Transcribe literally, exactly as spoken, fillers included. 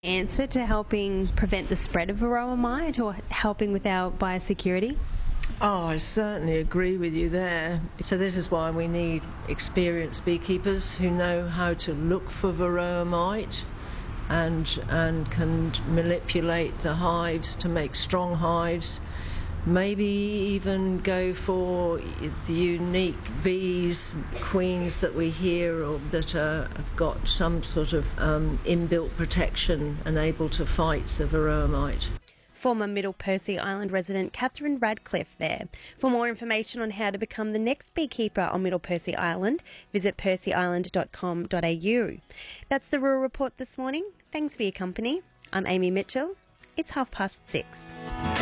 Answer to helping prevent the spread of varroa mite or helping with our biosecurity? Oh, I certainly agree with you there. So this is why we need experienced beekeepers who know how to look for varroa mite and and can manipulate the hives to make strong hives. Maybe even go for the unique bees, queens that we hear or that are, have got some sort of um, inbuilt protection and able to fight the varroa mite. Former Middle Percy Island resident Catherine Radcliffe there. For more information on how to become the next beekeeper on Middle Percy Island, visit percy island dot com dot a u. That's the Rural Report this morning. Thanks for your company. I'm Amy Mitchell. It's half past six.